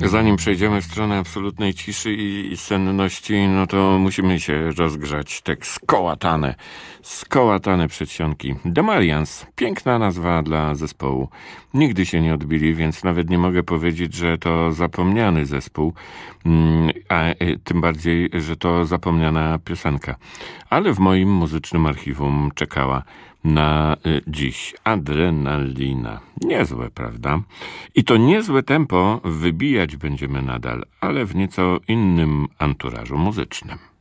Zanim przejdziemy w stronę absolutnej ciszy i senności, no to musimy się rozgrzać. Tak skołatane przedsionki. The Marians, piękna nazwa dla zespołu. Nigdy się nie odbili, więc nawet nie mogę powiedzieć, że to zapomniany zespół, a tym bardziej, że to zapomniana piosenka. Ale w moim muzycznym archiwum czekała na dziś Adrenalina. Niezłe, prawda? I to niezłe tempo wybijać będziemy nadal, ale w nieco innym anturażu muzycznym.